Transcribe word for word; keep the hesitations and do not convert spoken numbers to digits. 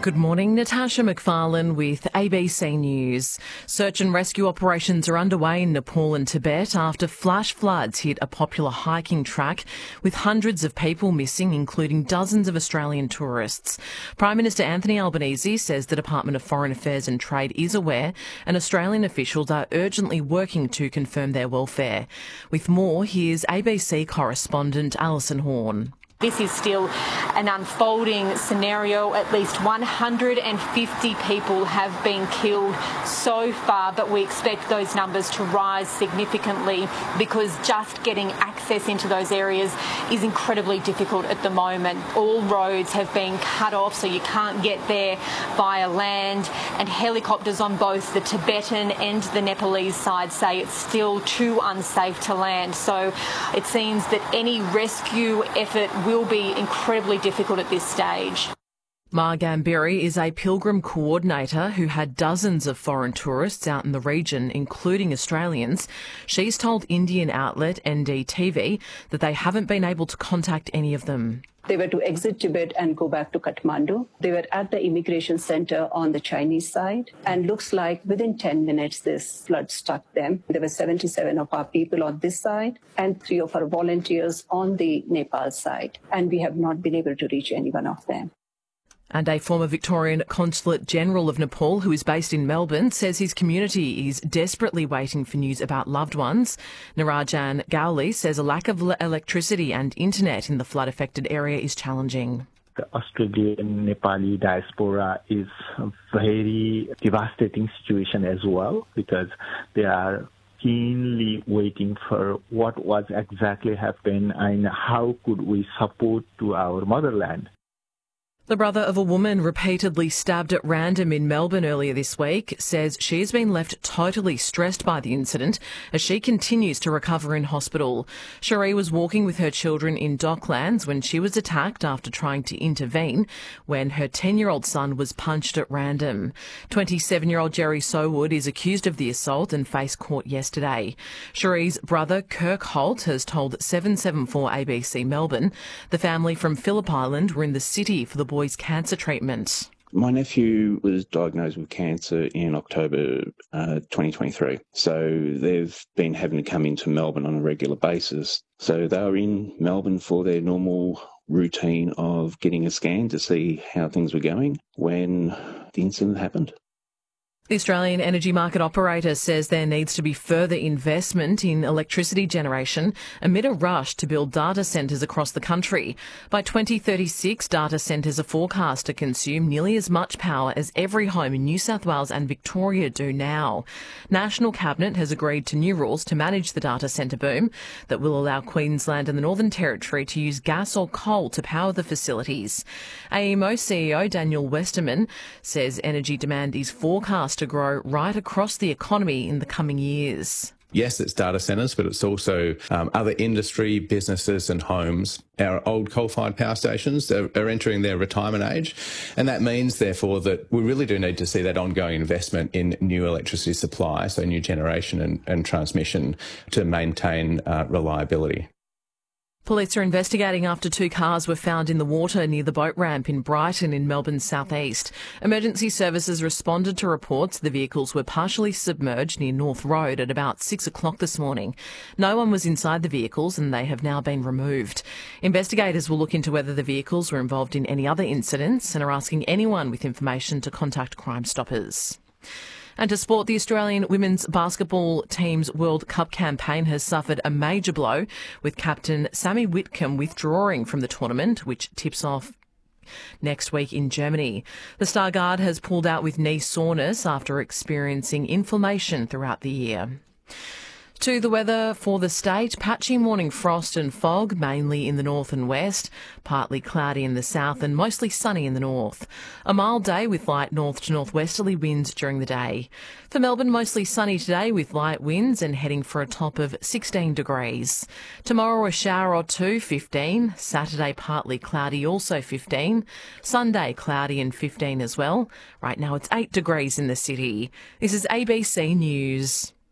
Good morning, Natasha McFarlane with A B C News. Search and rescue operations are underway in Nepal and Tibet after flash floods hit a popular hiking track with hundreds of people missing, including dozens of Australian tourists. Prime Minister Anthony Albanese says the Department of Foreign Affairs and Trade is aware and Australian officials are urgently working to confirm their welfare. With more, here's A B C correspondent Alison Horn. This is still an unfolding scenario. At least one hundred fifty people have been killed so far, but we expect those numbers to rise significantly because just getting access into those areas is incredibly difficult at the moment. All roads have been cut off, so you can't get there via land, and helicopters on both the Tibetan and the Nepalese side say it's still too unsafe to land. So it seems that any rescue effort will will be incredibly difficult at this stage. Ma Gambiri is a pilgrim coordinator who had dozens of foreign tourists out in the region, including Australians. She's told Indian outlet N D T V that they haven't been able to contact any of them. They were to exit Tibet and go back to Kathmandu. They were at the immigration center on the Chinese side, and looks like within ten minutes this flood struck them. There were seventy-seven of our people on this side and three of our volunteers on the Nepal side, and we have not been able to reach any one of them. And a former Victorian Consulate General of Nepal, who is based in Melbourne, says his community is desperately waiting for news about loved ones. Narajan Gowli says a lack of electricity and internet in the flood-affected area is challenging. The Australian Nepali diaspora is a very devastating situation as well, because they are keenly waiting for what was exactly happened and how could we support to our motherland. The brother of a woman repeatedly stabbed at random in Melbourne earlier this week says she has been left totally stressed by the incident as she continues to recover in hospital. Cherie was walking with her children in Docklands when she was attacked after trying to intervene when her ten-year-old son was punched at random. twenty-seven-year-old Jerry Sowood is accused of the assault and faced court yesterday. Cherie's brother Kirk Holt has told seven seventy-four A B C Melbourne the family from Phillip Island were in the city for the boy's cancer treatment. My nephew was diagnosed with cancer in October uh, twenty twenty-three. So they've been having to come into Melbourne on a regular basis. So they were in Melbourne for their normal routine of getting a scan to see how things were going when the incident happened. The Australian Energy Market Operator says there needs to be further investment in electricity generation amid a rush to build data centres across the country. By twenty thirty-six, data centres are forecast to consume nearly as much power as every home in New South Wales and Victoria do now. National Cabinet has agreed to new rules to manage the data centre boom that will allow Queensland and the Northern Territory to use gas or coal to power the facilities. A E M O C E O Daniel Westerman says energy demand is forecast to grow right across the economy in the coming years. Yes, it's data centres, but it's also um, other industry, businesses and homes. Our old coal-fired power stations are, are entering their retirement age, and that means, therefore, that we really do need to see that ongoing investment in new electricity supply, so new generation and, and transmission to maintain uh, reliability. Police are investigating after two cars were found in the water near the boat ramp in Brighton in Melbourne's southeast. Emergency services responded to reports the vehicles were partially submerged near North Road at about six o'clock this morning. No one was inside the vehicles and they have now been removed. Investigators will look into whether the vehicles were involved in any other incidents and are asking anyone with information to contact Crime Stoppers. And to sport, the Australian women's basketball team's World Cup campaign has suffered a major blow, with captain Sammy Whitcomb withdrawing from the tournament, which tips off next week in Germany. The Star Guard has pulled out with knee soreness after experiencing inflammation throughout the year. To the weather for the state, patchy morning frost and fog, mainly in the north and west, partly cloudy in the south and mostly sunny in the north. A mild day with light north to northwesterly winds during the day. For Melbourne, mostly sunny today with light winds and heading for a top of sixteen degrees. Tomorrow a shower or two, fifteen. Saturday partly cloudy, also fifteen. Sunday cloudy and fifteen as well. Right now it's eight degrees in the city. This is A B C News.